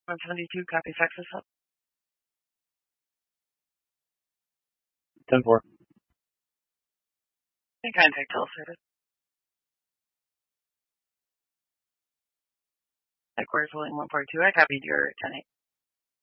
172, copy Texas Hub. 10-4. In contact teleservice. Headquarters holding 142. I copied your 10-8.